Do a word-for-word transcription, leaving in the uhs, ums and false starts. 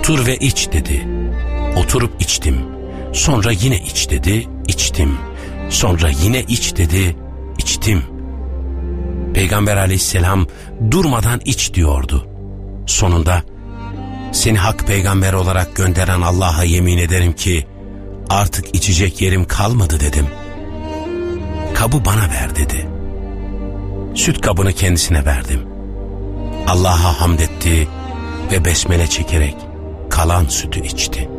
Otur ve iç dedi. Oturup içtim. Sonra yine iç dedi, içtim. Sonra yine iç dedi, içtim. Peygamber aleyhisselam durmadan iç diyordu. Sonunda seni hak peygamber olarak gönderen Allah'a yemin ederim ki artık içecek yerim kalmadı dedim. Kabı bana ver dedi. Süt kabını kendisine verdim. Allah'a hamd etti ve besmele çekerek kalan sütü içti.